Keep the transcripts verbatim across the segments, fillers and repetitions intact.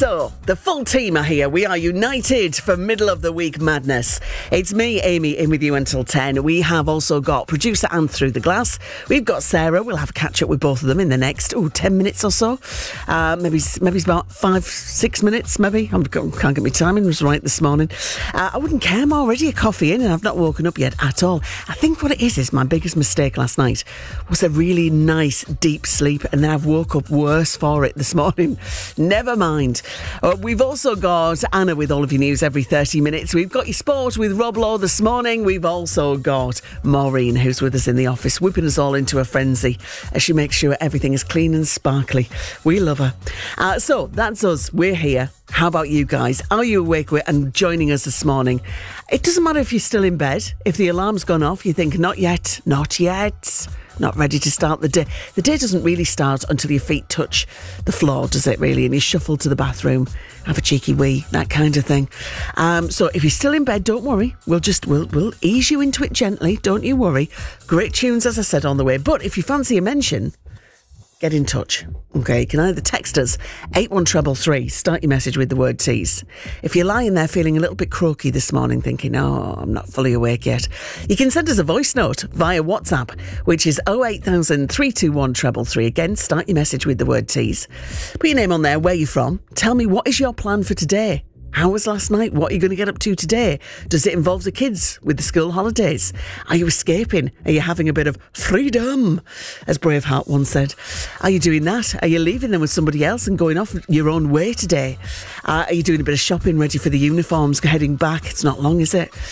So, the full team are here. We are united for middle of the week madness. It's me, Amy, in with you until ten. We have also got producer Anne through the glass. We've got Sarah. We'll have a catch up with both of them in the next, ooh, ten minutes or so. Uh, maybe maybe it's about five, six minutes, maybe. I can't get my timing. It was right this morning. Uh, I wouldn't care. I'm already a coffee in and I've not woken up yet at all. I think what it is is my biggest mistake last night was a really nice deep sleep, and then I've woke up worse for it this morning. Never mind. Uh, we've also got Anna with all of your news every thirty minutes. We've got your sport with Rob Law this morning. We've also got Maureen, who's with us in the office, whipping us all into a frenzy as she makes sure everything is clean and sparkly. We love her. Uh, so that's us. We're here. How about you guys? Are you awake and joining us this morning? It doesn't matter if you're still in bed. If the alarm's gone off, you think, not yet, not yet. Not ready to start the day. The day doesn't really start until your feet touch the floor, does it really? And you shuffle to the bathroom, have a cheeky wee, that kind of thing. Um, so if you're still in bed, don't worry. We'll just, we'll, we'll ease you into it gently. Don't you worry. Great tunes, as I said, on the way. But if you fancy a mention, get in touch. Okay, you can either text us eight one three three, start your message with the word tease. If you're lying there feeling a little bit croaky this morning, thinking, oh, I'm not fully awake yet, you can send us a voice note via WhatsApp, which is oh eight thousand, three two one, three three three. Again, start your message with the word tease. Put your name on there, where you're from. Tell me, what is your plan for today? How was last night? What are you going to get up to today? Does it involve the kids with the school holidays? Are you escaping? Are you having a bit of freedom, as Braveheart once said? Are you doing that? Are you leaving them with somebody else and going off your own way today? Uh, are you doing a bit of shopping, ready for the uniforms, heading back? It's not long, is it?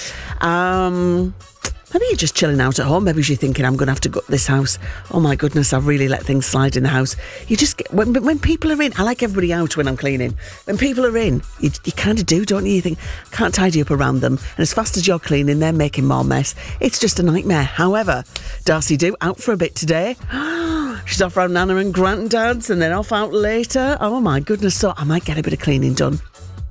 Um... Maybe you're just chilling out at home. Maybe you're thinking, I'm going to have to gut this house. Oh my goodness, I've really let things slide in the house. You just get, when, when people are in, I like everybody out when I'm cleaning. When people are in, you, you kind of do, don't you? You think, can't tidy up around them. And as fast as you're cleaning, they're making more mess. It's just a nightmare. However, Darcy Do out for a bit today. She's off around Nana and Granddad's and then off out later. Oh my goodness, so I might get a bit of cleaning done.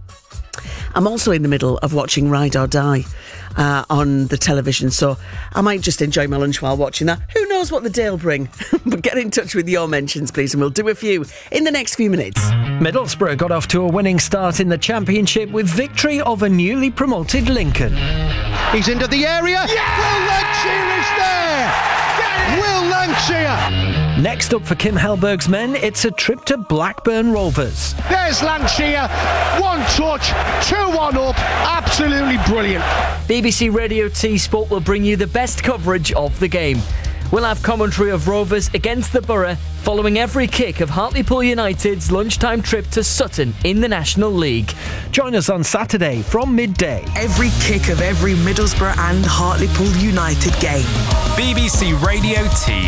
I'm also in the middle of watching Ride or Die uh, on the television, so I might just enjoy my lunch while watching that. Who knows what the day will bring? But get in touch with your mentions, please, and we'll do a few in the next few minutes. Middlesbrough got off to a winning start in the Championship with victory over newly promoted Lincoln. He's into the area. Yeah! Will Lancashire is there! Will Lancashire! Next up for Kim Hellberg's men, it's a trip to Blackburn Rovers. There's Lancashire, one touch, two one up, absolutely brilliant. B B C Radio T Sport will bring you the best coverage of the game. We'll have commentary of Rovers against the Borough following every kick of Hartlepool United's lunchtime trip to Sutton in the National League. Join us on Saturday from midday. Every kick of every Middlesbrough and Hartlepool United game. B B C Radio T